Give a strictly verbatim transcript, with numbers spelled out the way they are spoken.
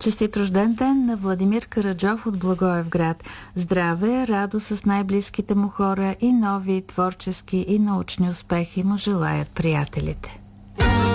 Честит рожден ден на Владимир Караджов от Благоевград. Здраве, радост с най-близките му хора и нови творчески и научни успехи му желаят приятелите.